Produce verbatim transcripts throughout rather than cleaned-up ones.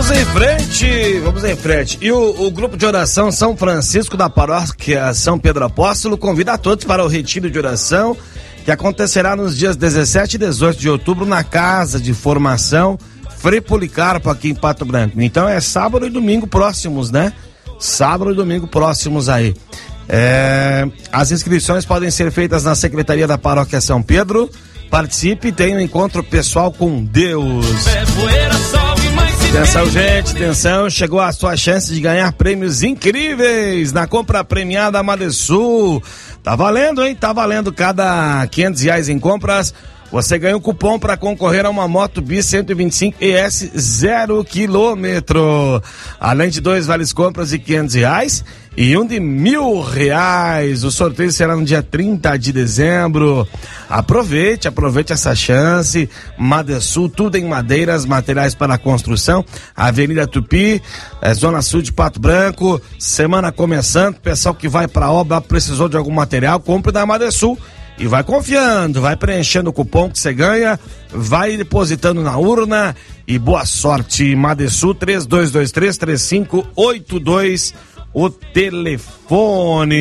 Vamos em frente, vamos em frente. E o, o grupo de oração São Francisco da Paróquia São Pedro Apóstolo convida a todos para o retiro de oração que acontecerá nos dias dezessete e dezoito de outubro na Casa de Formação Frei Policarpo, aqui em Pato Branco. Então é sábado e domingo próximos, né? Sábado e domingo próximos aí. É, as inscrições podem ser feitas na Secretaria da Paróquia São Pedro. Participe e tenha um encontro pessoal com Deus. Atenção, gente, atenção, chegou a sua chance de ganhar prêmios incríveis na compra premiada Madesul. Tá valendo, hein? Tá valendo cada quinhentos reais em compras. Você ganha um cupom para concorrer a uma Moto Bis cento e vinte e cinco E S zero quilômetro. Além de dois vales compras de quinhentos reais e um de mil reais. O sorteio será no dia trinta de dezembro. Aproveite, aproveite essa chance. Madesul, tudo em madeiras, materiais para construção. Avenida Tupi, é, Zona Sul de Pato Branco. Semana começando. Pessoal que vai para obra, precisou de algum material, compre da Madesul. E vai confiando, vai preenchendo o cupom que você ganha, vai depositando na urna e boa sorte. Madesul três dois dois três, três cinco oito dois, o telefone.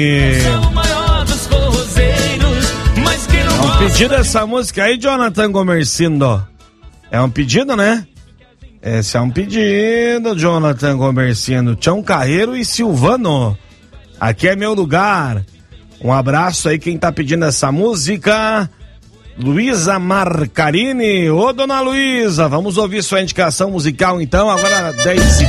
É um pedido essa música aí, Jonathan Gomercindo. É um pedido, né? Esse é um pedido, Jonathan Gomercindo. Tião Carreiro e Silvano. Aqui é meu lugar. Um abraço aí quem tá pedindo essa música, Luísa Marcarini. Ô, dona Luísa, vamos ouvir sua indicação musical então, agora dez e